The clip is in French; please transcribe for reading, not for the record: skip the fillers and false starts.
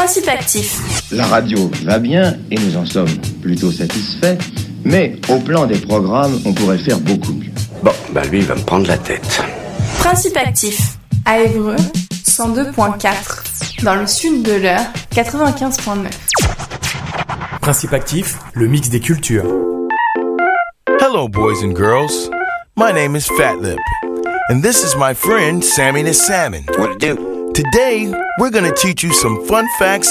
Principe actif. La radio va bien et nous en sommes plutôt satisfaits, mais au plan des programmes, on pourrait faire beaucoup mieux. Bon, lui, il va me prendre la tête. Principe actif. À Évreux, 102.4. Dans le sud de l'Eure, 95.9. Principe actif, le mix des cultures. Hello, boys and girls. My name is Fat Lip, and this is my friend Sammy the Salmon. What to do? Today, we're gonna teach you some fun facts